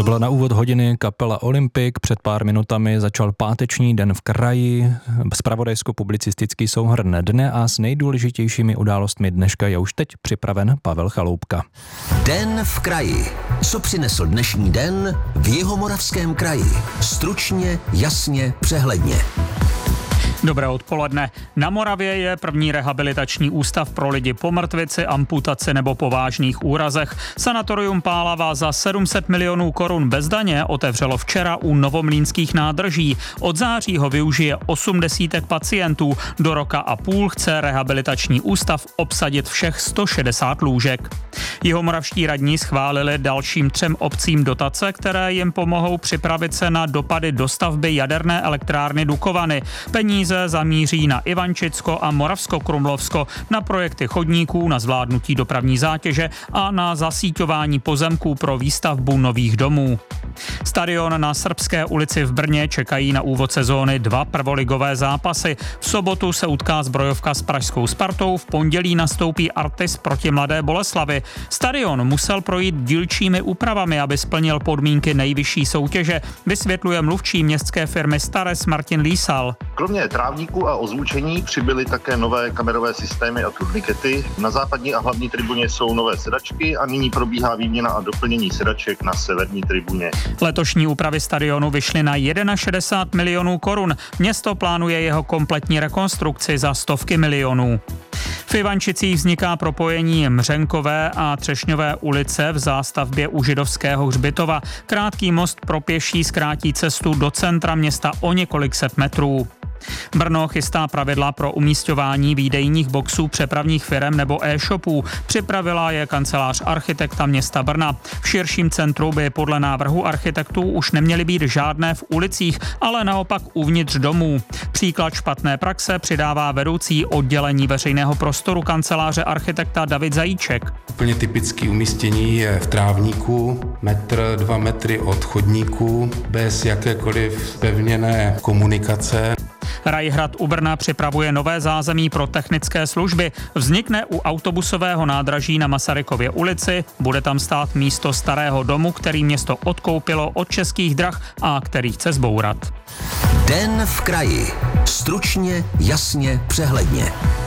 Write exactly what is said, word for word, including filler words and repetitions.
To byla na úvod hodiny kapela Olympik. Před pár minutami začal páteční den v kraji. Zpravodajsko-publicistický souhrn dne a s nejdůležitějšími událostmi dneška je už teď připraven Pavel Chaloupka. Den v kraji. Co přinesl dnešní den v Jihomoravském kraji? Stručně, jasně, přehledně. Dobré odpoledne. Na Moravě je první rehabilitační ústav pro lidi po mrtvici, amputaci nebo po vážných úrazech. Sanatorium Pálava za sedm set milionů korun bez daně otevřelo včera u Novomlýnských nádrží. Od září ho využije osm desítek pacientů. Do roka a půl chce rehabilitační ústav obsadit všech sto šedesát lůžek. Jihomoravští radní schválili dalším třem obcím dotace, které jim pomohou připravit se na dopady dostavby jaderné elektrárny Dukovany. Peníze zamíří na Ivančicko a Moravskokrumlovsko, na projekty chodníků, na zvládnutí dopravní zátěže a na zasíťování pozemků pro výstavbu nových domů. Stadion na Srbské ulici v Brně čekají na úvod sezóny dva prvoligové zápasy. V sobotu se utká Zbrojovka s pražskou Spartou, v pondělí nastoupí Artis proti Mladé Boleslavi. Stadion musel projít dílčími úpravami, aby splnil podmínky nejvyšší soutěže, vysvětluje mluvčí městské firmy Stares Martin Lísal. Kromě trávníků a ozvučení přibyly také nové kamerové systémy a turnikety. Na západní a hlavní tribuně jsou nové sedačky a nyní probíhá výměna a doplnění sedaček na severní tribuně. Letošní úpravy stadionu vyšly na šedesát jedna milionů korun. Město plánuje jeho kompletní rekonstrukci za stovky milionů. V Ivančicích vzniká propojení Mřenkové a Třešňové ulice v zástavbě u Židovského hřbitova. Krátký most pro pěší zkrátí cestu do centra města o několik set metrů. Brno chystá pravidla pro umísťování výdejních boxů přepravních firem nebo e-shopů. Připravila je kancelář architekta města Brna. V širším centru by podle návrhu architektů už neměly být žádné v ulicích, ale naopak uvnitř domů. Příklad špatné praxe přidává vedoucí oddělení veřejného prostoru kanceláře architekta David Zajíček. Úplně typické umístění je v trávníku, metr, dva metry od chodníku, bez jakékoliv pevněné komunikace. Rajhrad u Brna připravuje nové zázemí pro technické služby. Vznikne u autobusového nádraží na Masarykově ulici, bude tam stát místo starého domu, který město odkoupilo od Českých drah a který chce zbourat. Den v kraji. Stručně, jasně, přehledně.